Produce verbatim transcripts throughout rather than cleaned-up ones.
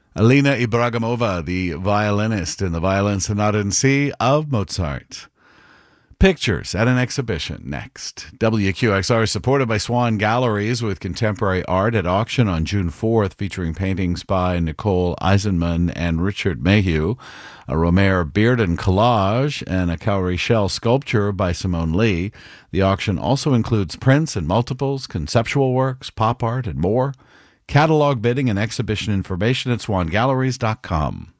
Alina Ibragimova, the violinist in the Violin Sonata in C of Mozart. Pictures at an exhibition next. W Q X R is supported by Swan Galleries with contemporary art at auction on June fourth, featuring paintings by Nicole Eisenman and Richard Mayhew, a Romer Bearden collage, and a Cowrie Shell sculpture by Simone Lee. The auction also includes prints and multiples, conceptual works, pop art, and more. Catalog bidding and exhibition information at swan galleries dot com.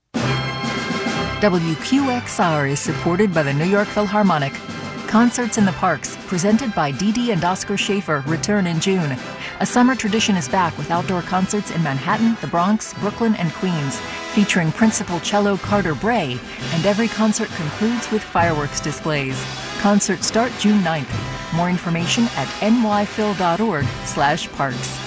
W Q X R is supported by the New York Philharmonic. Concerts in the Parks, presented by Dee Dee and Oscar Schaefer, return in June. A summer tradition is back with outdoor concerts in Manhattan, the Bronx, Brooklyn, and Queens, featuring principal cello Carter Bray, and every concert concludes with fireworks displays. Concerts start June ninth. More information at n y phil dot org slash parks.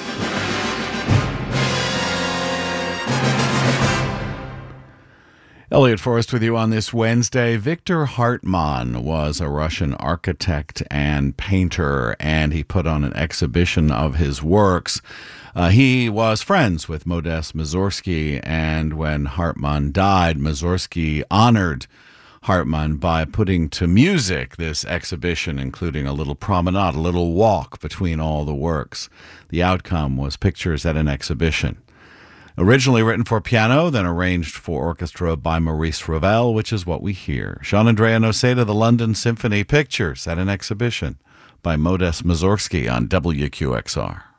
Elliot Forrest with you on this Wednesday. Victor Hartmann was a Russian architect and painter, and he put on an exhibition of his works. Uh, he was friends with Modest Mussorgsky, and when Hartmann died, Mussorgsky honored Hartmann by putting to music this exhibition, including a little promenade, a little walk between all the works. The outcome was Pictures at an Exhibition. Originally written for piano, then arranged for orchestra by Maurice Ravel, which is what we hear. Jean-Andrea Noseda, the London Symphony, Pictures at an Exhibition by Modest Mussorgsky on W Q X R.